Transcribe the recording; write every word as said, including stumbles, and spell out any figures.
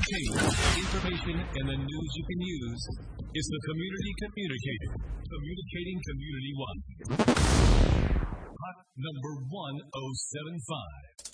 entertainment, information, and the news you can use. It's the Community Communicator. Communicating Community One. Hot number one oh seven five.